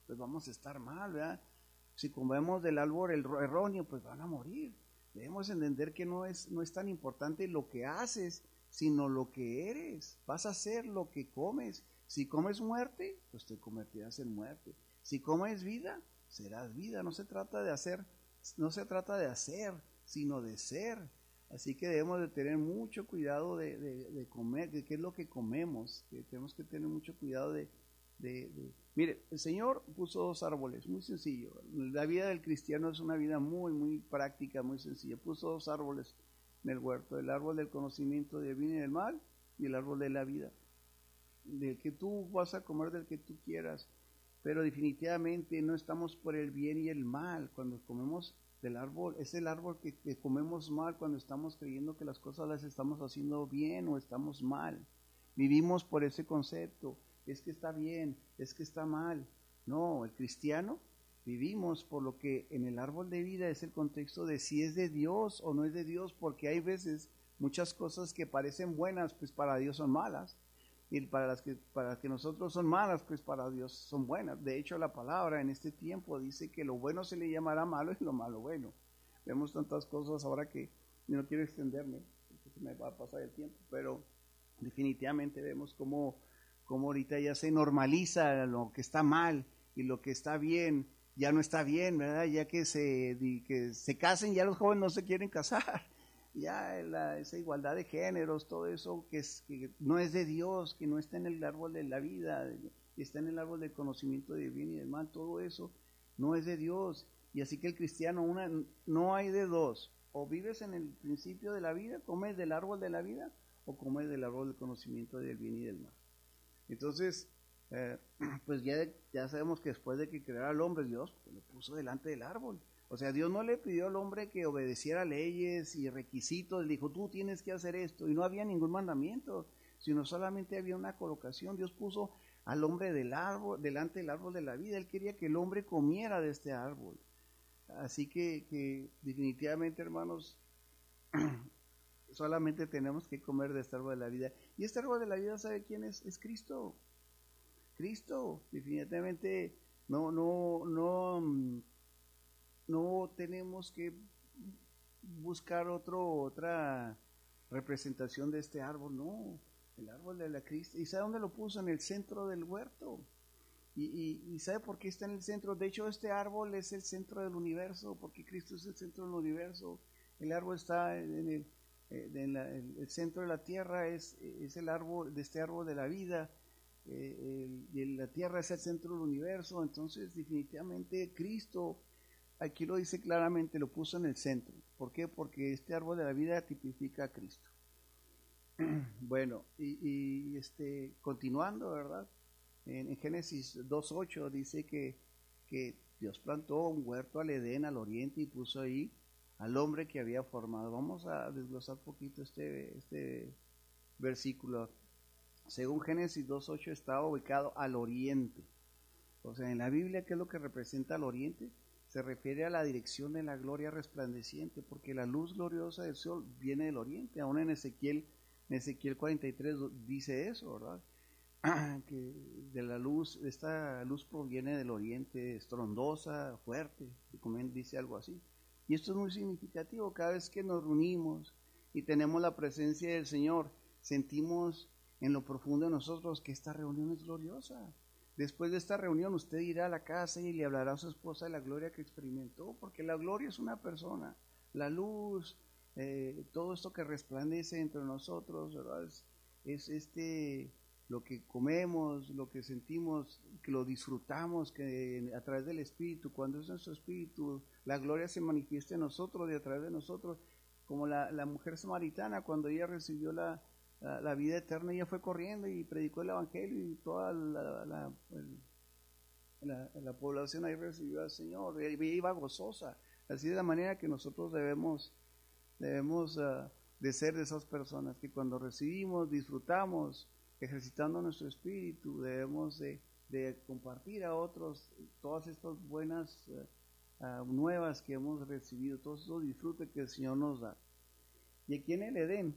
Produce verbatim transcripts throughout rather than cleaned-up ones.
pues vamos a estar mal, ¿verdad? Si comemos del árbol erróneo, pues van a morir. Debemos entender que no es, no es tan importante lo que haces, sino lo que eres. Vas a hacer lo que comes. Si comes muerte, pues te convertirás en muerte. Si comes vida, serás vida. No se trata de hacer, no se trata de hacer, sino de ser. Así que debemos de tener mucho cuidado de, de, de comer, de qué es lo que comemos. Que tenemos que tener mucho cuidado de, de, de... Mire, el Señor puso dos árboles, muy sencillo. La vida del cristiano es una vida muy, muy práctica, muy sencilla. Puso dos árboles en el huerto, el árbol del conocimiento del bien y del mal y el árbol de la vida. Del que tú vas a comer, del que tú quieras, pero definitivamente no estamos por el bien y el mal. Cuando comemos del árbol, es el árbol que, que comemos mal cuando estamos creyendo que las cosas las estamos haciendo bien o estamos mal. Vivimos por ese concepto, es que está bien, es que está mal. No, el cristiano vivimos por lo que en el árbol de vida es el contexto de si es de Dios o no es de Dios, porque hay veces muchas cosas que parecen buenas, pues para Dios son malas. Y para las que para que nosotros son malas, pues para Dios son buenas. De hecho, la palabra en este tiempo dice que lo bueno se le llamará malo y lo malo bueno. Vemos tantas cosas ahora que no quiero extenderme, porque se me va a pasar el tiempo, pero definitivamente vemos cómo, cómo ahorita ya se normaliza lo que está mal y lo que está bien ya no está bien, ¿verdad? Ya que se, que se casen, ya los jóvenes no se quieren casar. Ya la, esa igualdad de géneros, todo eso que, es, que no es de Dios, que no está en el árbol de la vida, está en el árbol del conocimiento del bien y del mal, todo eso no es de Dios. Y así que el cristiano, una, no hay de dos, o vives en el principio de la vida, comes del árbol de la vida, o comes del árbol del conocimiento del bien y del mal. Entonces, eh, pues ya, ya sabemos que después de que creara al hombre, Dios pues, lo puso delante del árbol. O sea, Dios no le pidió al hombre que obedeciera leyes y requisitos, le dijo, tú tienes que hacer esto, y no había ningún mandamiento, sino solamente había una colocación. Dios puso al hombre del árbol, delante del árbol de la vida. Él quería que el hombre comiera de este árbol. Así que, que definitivamente, hermanos, solamente tenemos que comer de este árbol de la vida. Y este árbol de la vida, ¿sabe quién es? Es Cristo. Cristo, definitivamente, no, no, no... no tenemos que buscar otro, otra representación de este árbol, no, el árbol de la Cristo. ¿Y sabe dónde lo puso? En el centro del huerto. Y, y, y ¿sabe por qué está en el centro? De hecho, este árbol es el centro del universo, porque Cristo es el centro del universo. El árbol está en el, en la, el centro de la tierra, es, es el árbol de este árbol de la vida. Eh, el, la tierra es el centro del universo. Entonces, definitivamente, Cristo, aquí lo dice claramente, lo puso en el centro. ¿Por qué? Porque este árbol de la vida tipifica a Cristo. Bueno, y, y este, continuando, ¿verdad? En, en Génesis dos ocho dice que, que Dios plantó un huerto al Edén, al oriente, y puso ahí al hombre que había formado. Vamos a desglosar un poquito este, este versículo. Según Génesis dos ocho estaba ubicado al oriente. O sea, en la Biblia, ¿qué es lo que representa al oriente? Se refiere a la dirección de la gloria resplandeciente, porque la luz gloriosa del sol viene del oriente. Aún en Ezequiel, en Ezequiel cuarenta y tres dice eso, ¿verdad? Que de la luz, esta luz proviene del oriente, estrondosa, fuerte, como dice algo así. Y esto es muy significativo. Cada vez que nos reunimos y tenemos la presencia del Señor, sentimos en lo profundo de nosotros que esta reunión es gloriosa. Después de esta reunión usted irá a la casa y le hablará a su esposa de la gloria que experimentó, porque la gloria es una persona, la luz, eh, todo esto que resplandece entre nosotros, ¿verdad? Es, es este, lo que comemos, lo que sentimos, que lo disfrutamos, que a través del Espíritu, cuando es nuestro Espíritu, la gloria se manifiesta en nosotros y a través de nosotros, como la, la mujer samaritana, cuando ella recibió la La, la vida eterna, ella fue corriendo y predicó el evangelio y toda la, la, el, la, la población ahí recibió al Señor, y ella iba gozosa. Así de la manera que nosotros debemos debemos uh, de ser de esas personas que cuando recibimos, disfrutamos, ejercitando nuestro espíritu, debemos de, de compartir a otros todas estas buenas uh, uh, nuevas que hemos recibido, todos esos disfrutes que el Señor nos da. Y aquí en el Edén,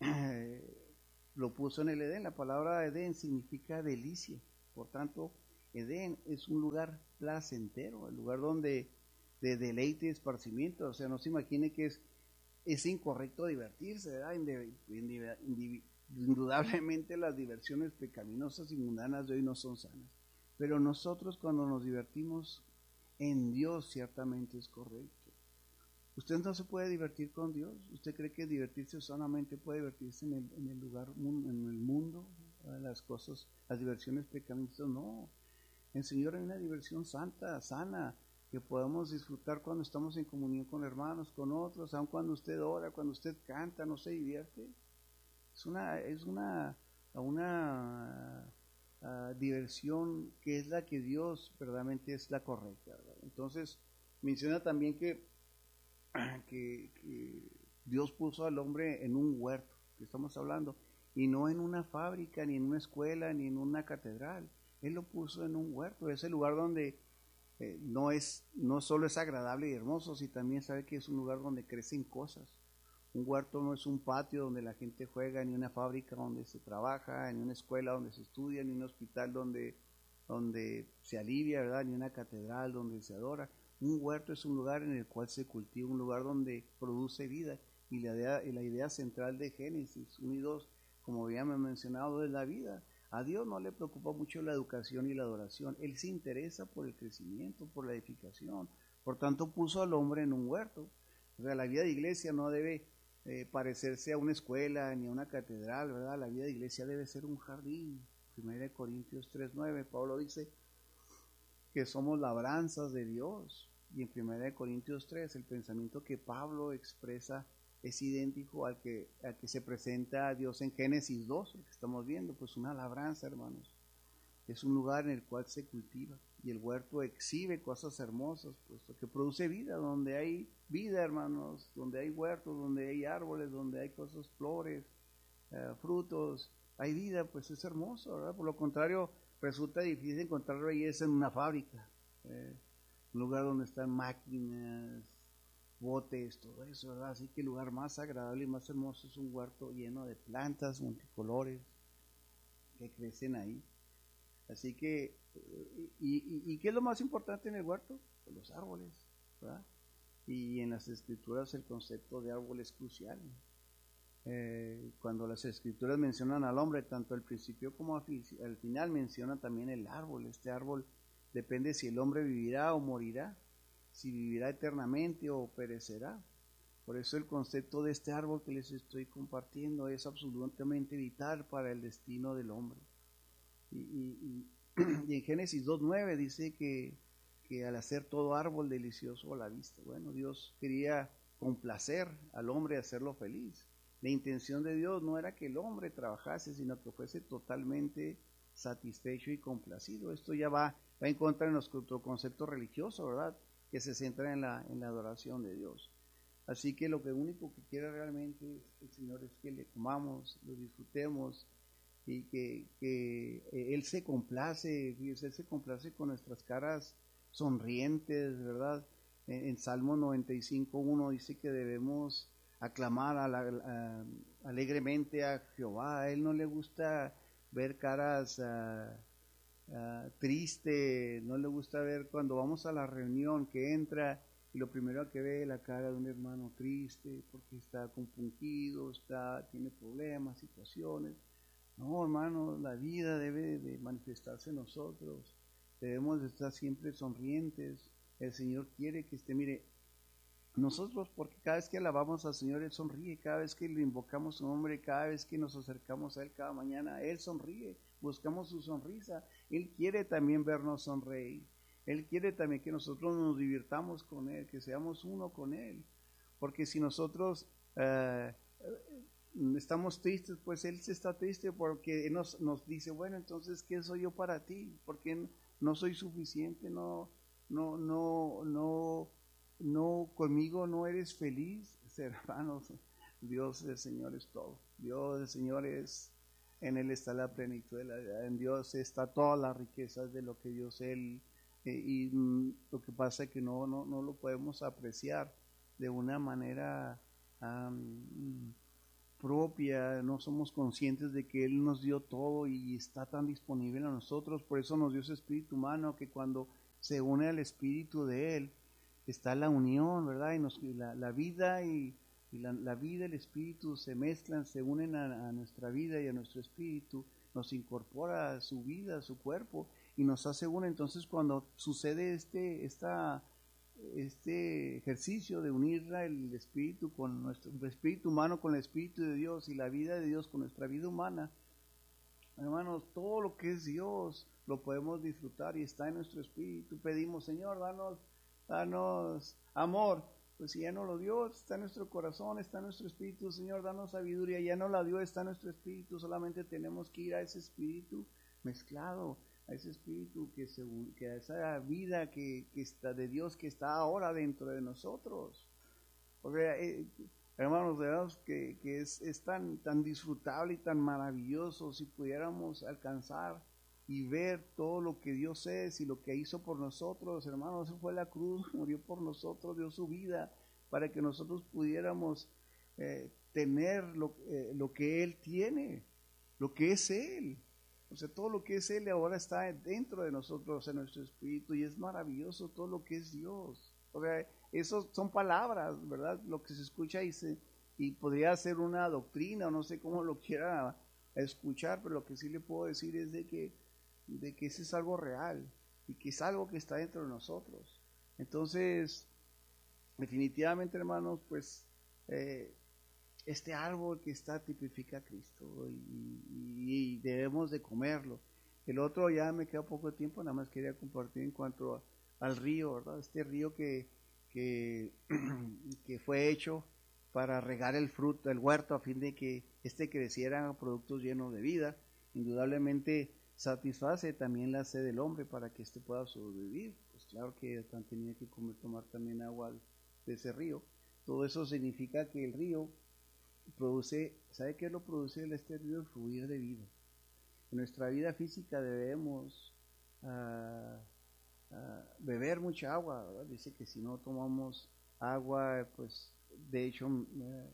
lo puso en el Edén. La palabra Edén significa delicia. Por tanto, Edén es un lugar placentero, el lugar donde de deleite y esparcimiento. O sea, no se imagine que es, es incorrecto divertirse, ¿verdad? Indudablemente las diversiones pecaminosas y mundanas de hoy no son sanas. Pero nosotros cuando nos divertimos en Dios ciertamente es correcto. Usted no se puede divertir con Dios. ¿Usted cree que divertirse sanamente puede divertirse en el, en el lugar, en el mundo? Las cosas, las diversiones pecaminosas, no. En el Señor hay una diversión santa, sana, que podemos disfrutar cuando estamos en comunión con hermanos, con otros, aun cuando usted ora, cuando usted canta, no se divierte. Es una, es una, una uh, diversión que es la que Dios verdaderamente es la correcta, ¿verdad? Entonces, menciona también que, que, que Dios puso al hombre en un huerto, que estamos hablando, y no en una fábrica, ni en una escuela, ni en una catedral. Él lo puso en un huerto, ese lugar donde eh, no es, no solo es agradable y hermoso, sino también sabe que es un lugar donde crecen cosas. Un huerto no es un patio donde la gente juega, ni una fábrica donde se trabaja, ni una escuela donde se estudia, ni un hospital donde, donde se alivia, ¿verdad? Ni una catedral donde se adora. Un huerto es un lugar en el cual se cultiva, un lugar donde produce vida. Y la idea, y la idea central de Génesis uno y dos, como habíamos mencionado, es la vida. A Dios no le preocupa mucho la educación y la adoración. Él se interesa por el crecimiento, por la edificación. Por tanto, puso al hombre en un huerto. O sea, la vida de iglesia no debe eh, parecerse a una escuela ni a una catedral, ¿verdad? La vida de iglesia debe ser un jardín. Primera de Corintios tres nueve, Pablo dice que somos labranzas de Dios. Y en Primera de Corintios tres, el pensamiento que Pablo expresa es idéntico al que, al que se presenta a Dios en Génesis dos, el que estamos viendo, pues una labranza, hermanos. Es un lugar en el cual se cultiva y el huerto exhibe cosas hermosas, puesto que produce vida. Donde hay vida, hermanos, donde hay huertos, donde hay árboles, donde hay cosas, flores, eh, frutos, hay vida, pues es hermoso, ¿verdad? Por lo contrario, resulta difícil encontrar belleza en una fábrica, eh, un lugar donde están máquinas, botes, todo eso, ¿verdad? Así que el lugar más agradable y más hermoso es un huerto lleno de plantas multicolores que crecen ahí. Así que, y, y, ¿y qué es lo más importante en el huerto? Pues los árboles, ¿verdad? Y en las escrituras el concepto de árbol es crucial. Eh, cuando las escrituras mencionan al hombre, tanto al principio como al final mencionan también el árbol. Este árbol depende si el hombre vivirá o morirá, si vivirá eternamente o perecerá. Por eso el concepto de este árbol que les estoy compartiendo es absolutamente vital para el destino del hombre. Y, y, y en Génesis dos nueve dice que, que al hacer todo árbol delicioso a la vista, bueno, Dios quería complacer al hombre, hacerlo feliz. La intención de Dios no era que el hombre trabajase, sino que fuese totalmente satisfecho y complacido. Esto ya va, va en contra de nuestro concepto religioso, ¿verdad? Que se centra en la, en la adoración de Dios. Así que lo que único que quiere realmente el Señor es que le comamos, lo disfrutemos y que, que eh, Él se complace, fíjese, Él se complace con nuestras caras sonrientes, ¿verdad? En, en Salmo noventa y cinco uno dice que debemos aclamar a la, a, alegremente a Jehová. A Él no le gusta ver caras uh, uh, tristes, no le gusta ver cuando vamos a la reunión que entra y lo primero que ve es la cara de un hermano triste porque está compungido, está, tiene problemas, situaciones. No, hermano, la vida debe de manifestarse en nosotros. Debemos de estar siempre sonrientes. El Señor quiere que esté, mire, nosotros, porque cada vez que alabamos al Señor, Él sonríe. Cada vez que le invocamos su nombre, cada vez que nos acercamos a Él cada mañana, Él sonríe. Buscamos su sonrisa. Él quiere también vernos sonreír. Él quiere también que nosotros nos divirtamos con Él, que seamos uno con Él. Porque si nosotros uh, estamos tristes, pues Él se está triste porque Él nos, nos dice, bueno, entonces, ¿qué soy yo para ti? Porque no soy suficiente, no, no, no, no, no, conmigo no eres feliz. Hermanos, Dios el Señor es todo. Dios el Señor es, en Él está la plenitud de la vida. En Dios está todas las riquezas de lo que Dios Él, eh, y mm, lo que pasa es que no, no, no lo podemos apreciar de una manera um, propia, no somos conscientes de que Él nos dio todo y está tan disponible a nosotros. Por eso nos dio ese espíritu humano, que cuando se une al espíritu de Él, está la unión, ¿verdad? Y, nos, y la, la vida y, y la, la vida y el espíritu se mezclan, se unen a, a nuestra vida y a nuestro espíritu, nos incorpora a su vida, a su cuerpo, y nos hace uno. Entonces, cuando sucede este, esta, este ejercicio de unir el espíritu con nuestro el espíritu humano con el espíritu de Dios y la vida de Dios con nuestra vida humana, hermanos, todo lo que es Dios lo podemos disfrutar y está en nuestro espíritu. Pedimos, Señor, danos, danos amor. Pues si ya no lo dio, está en nuestro corazón, está en nuestro espíritu. Señor, danos sabiduría, ya no la dio, está en nuestro espíritu. Solamente tenemos que ir a ese espíritu mezclado, a ese espíritu que, se, que a esa vida que, que está de Dios, que está ahora dentro de nosotros. Porque, eh, hermanos, veamos que, que es, es tan, tan disfrutable y tan maravilloso si pudiéramos alcanzar y ver todo lo que Dios es y lo que hizo por nosotros. Hermanos, Él fue a la cruz, murió por nosotros, dio su vida para que nosotros pudiéramos eh, tener lo, eh, lo que Él tiene, lo que es Él. O sea, todo lo que es Él ahora está dentro de nosotros, en nuestro espíritu, y es maravilloso todo lo que es Dios. O sea, eso son palabras, ¿verdad? Lo que se escucha y, se, y podría ser una doctrina, o no sé cómo lo quiera escuchar, pero lo que sí le puedo decir es de que de que eso es algo real y que es algo que está dentro de nosotros. Entonces, definitivamente, hermanos, pues eh, este árbol que está tipifica a Cristo y, y, y debemos de comerlo. El otro, ya me queda poco tiempo, nada más quería compartir en cuanto a, al río, ¿verdad? Este río que, que, que fue hecho para regar el fruto, el huerto, a fin de que este creciera productos llenos de vida. Indudablemente satisface también la sed del hombre para que éste pueda sobrevivir. Pues claro que tenía que comer, tomar también agua de ese río. Todo eso significa que el río produce, ¿sabe qué lo produce este río? El fluir de vida. En nuestra vida física debemos uh, uh, beber mucha agua, ¿verdad? Dice que si no tomamos agua, pues de hecho uh,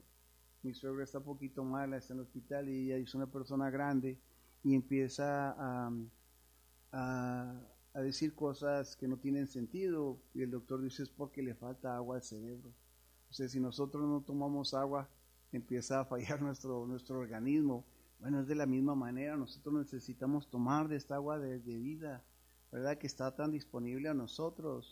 mi suegra está un poquito mala, está en el hospital y ella es una persona grande y empieza a, a, a decir cosas que no tienen sentido, y el doctor dice es porque le falta agua al cerebro. O sea, si nosotros no tomamos agua, empieza a fallar nuestro, nuestro organismo. Bueno, es de la misma manera, nosotros necesitamos tomar de esta agua de, de vida, ¿verdad? Que está tan disponible a nosotros.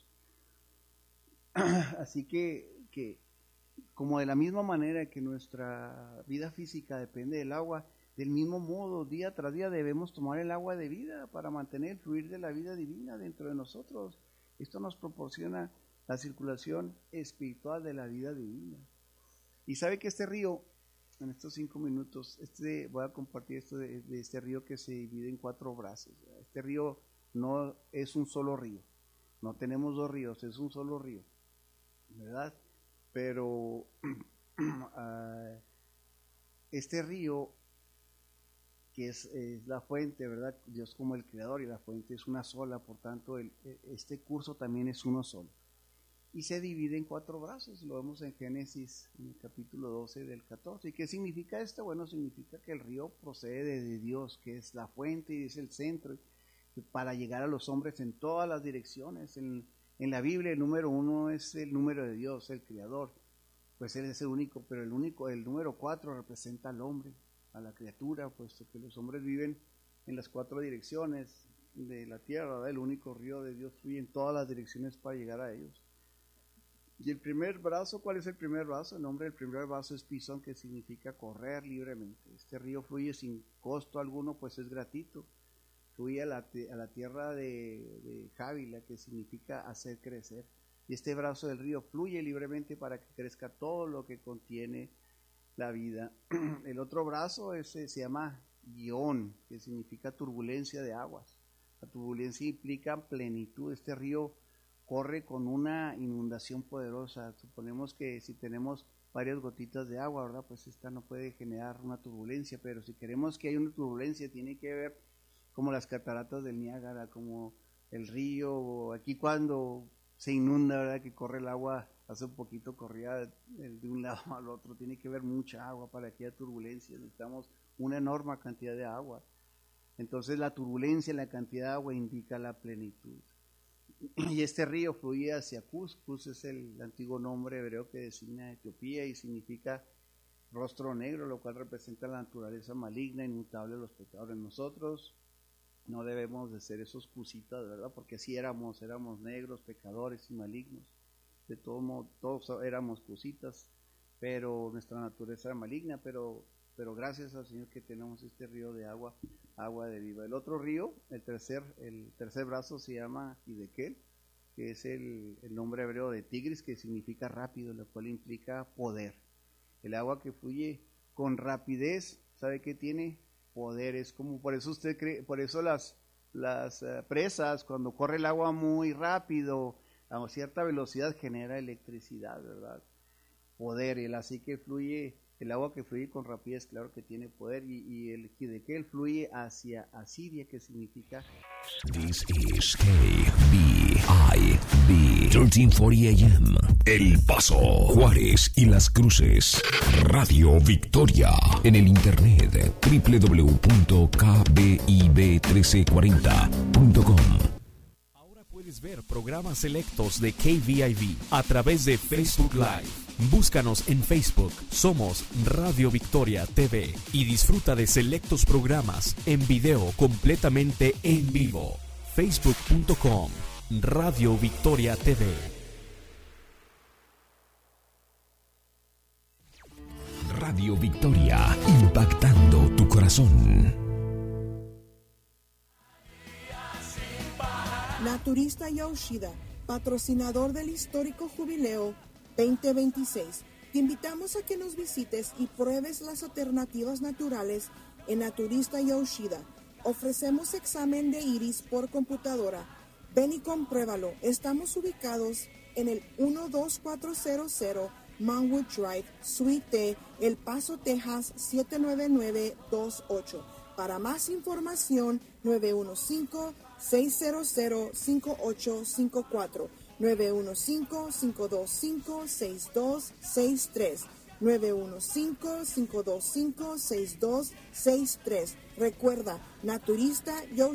Así que, que, como de la misma manera que nuestra vida física depende del agua, del mismo modo, día tras día debemos tomar el agua de vida para mantener el fluir de la vida divina dentro de nosotros. Esto nos proporciona la circulación espiritual de la vida divina. Y sabe que este río, en estos cinco minutos, este, voy a compartir esto de, de este río que se divide en cuatro brazos. Este río no es un solo río, no tenemos dos ríos, es un solo río, ¿verdad? Pero uh, este río, que es, es la fuente, ¿verdad? Dios como el creador y la fuente es una sola, por tanto el, este curso también es uno solo. Y se divide en cuatro brazos, lo vemos en Génesis, en el capítulo doce del catorce. ¿Y qué significa esto? Bueno, significa que el río procede de Dios, que es la fuente y es el centro, para llegar a los hombres en todas las direcciones. En, en la Biblia el número uno es el número de Dios, el creador, pues Él es el único, pero el único, el número cuatro representa al hombre, a la criatura, puesto que los hombres viven en las cuatro direcciones de la tierra, ¿verdad? El único río de Dios fluye en todas las direcciones para llegar a ellos. Y el primer brazo, ¿cuál es el primer brazo? El nombre del primer brazo es Pisón, que significa correr libremente. Este río fluye sin costo alguno, pues es gratuito. Fluye a la, a la tierra de, de Jávila, que significa hacer crecer. Y este brazo del río fluye libremente para que crezca todo lo que contiene la vida. El otro brazo es, se llama Guión, que significa turbulencia de aguas. La turbulencia implica plenitud. Este río corre con una inundación poderosa. Suponemos que si tenemos varias gotitas de agua, ¿verdad? Pues esta no puede generar una turbulencia, pero si queremos que haya una turbulencia, tiene que ver como las cataratas del Niágara, como el río. Aquí cuando se inunda, ¿verdad? Que corre el agua, hace un poquito corría de un lado al otro, tiene que haber mucha agua para que haya turbulencia, necesitamos una enorme cantidad de agua. Entonces la turbulencia, la cantidad de agua indica la plenitud. Y este río fluye hacia Cus. Cus es el antiguo nombre hebreo que designa Etiopía y significa rostro negro, lo cual representa la naturaleza maligna, inmutable de los pecadores. Nosotros no debemos de ser esos cusitas, ¿verdad? Porque si éramos, éramos negros, pecadores y malignos. De todo modo, todos éramos cusitas, pero nuestra naturaleza era maligna, pero, pero gracias al Señor que tenemos este río de agua, agua de vida. El otro río, el tercer, el tercer brazo se llama Hidekel, que es el, el nombre hebreo de Tigris, que significa rápido, lo cual implica poder. El agua que fluye con rapidez, ¿sabe qué tiene? Poder. Es como, por eso usted cree, por eso las, las uh, presas, cuando corre el agua muy rápido, a cierta velocidad, genera electricidad, ¿verdad? Poder. El así que fluye, el agua que fluye con rapidez, claro que tiene poder, y, y el Hidekel fluye hacia Asiria, que significa... This is K B I B trece cuarenta A M, El Paso, Juárez y Las Cruces. Radio Victoria. En el internet doble u doble u doble u punto k b i b trece cuarenta punto com. Ahora puedes ver programas selectos de K V I B a través de Facebook Live. Búscanos en Facebook, somos Radio Victoria T V y disfruta de selectos programas en video completamente en vivo. facebook punto com, Radio Victoria T V. Radio Victoria, impactando tu corazón. Naturista Yoshida, patrocinador del histórico jubileo veinte veintiséis. Te invitamos a que nos visites y pruebes las alternativas naturales en Naturista Yoshida. Ofrecemos examen de iris por computadora. Ven y compruébalo. Estamos ubicados en el doce cuatrocientos Manwood Drive, Suite T, El Paso, Texas siete nueve nueve dos ocho. Para más información, nueve uno cinco, seis cero cero, cinco ocho cinco cuatro. nueve uno cinco, cinco dos cinco, seis dos seis tres, nueve uno cinco, cinco dos cinco, seis dos seis tres. Recuerda, Naturista Yoshida.